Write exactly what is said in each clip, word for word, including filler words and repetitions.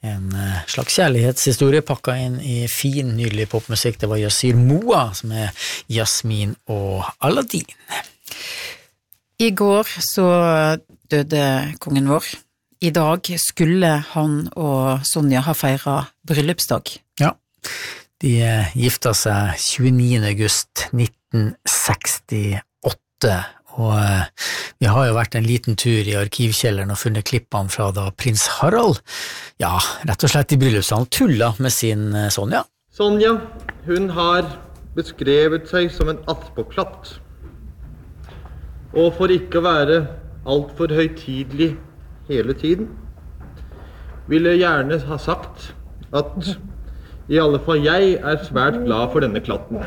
En slags kjærlighetshistorie pakket inn i fin, nydelig popmusikk. Det var Yasir Moa som er Jasmin og Aladdin. I går så døde kongen vår. I dag skulle han og Sonja ha feiret bryllupsdag. Ja, de gifta seg tjueniende august nitten sekstiåtte. Og vi har jo vært en liten tur i arkivkjelleren og funnet klippene fra da prins Harald, ja, rett og slett i bryllupssalen tulla med sin Sonja. Sonja, hun har beskrevet seg som en attpåklatt. Og for ikke å være alt for høytidelig hele tiden, vil jeg gjerne ha sagt at i alle fall jeg er svært glad for denne klatten.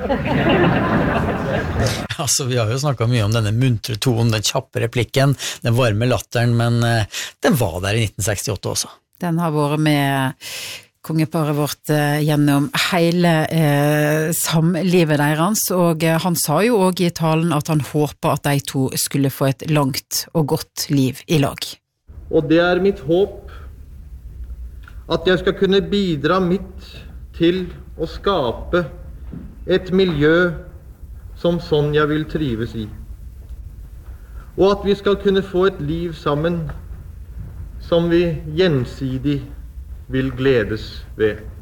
Altså, vi har jo snakket mye om denne muntre tonen, den kjappe replikken, den varme latteren, men uh, den var der i nitten sekstiåtte også. Den har vært med kongeparet vårt uh, gjennom hele uh, samlivet deres, og uh, han sa jo også i talen at han håper at de to skulle få et langt og godt liv i lag. Og det er mitt håp at jeg skal kunne bidra mitt til å skape et miljø som Sonja vil trives i. Og at vi skal kunne få et liv sammen som vi gjensidig vil gledes ved.